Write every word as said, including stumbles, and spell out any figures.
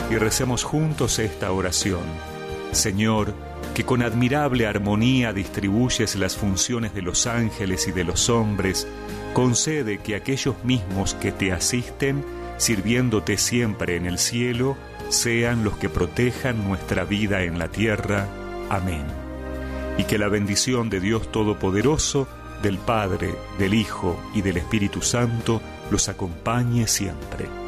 y recemos juntos esta oración. Señor, que con admirable armonía distribuyes las funciones de los ángeles y de los hombres, concede que aquellos mismos que te asisten, sirviéndote siempre en el cielo, sean los que protejan nuestra vida en la tierra. Amén. Y que la bendición de Dios Todopoderoso, del Padre, del Hijo y del Espíritu Santo los acompañe siempre.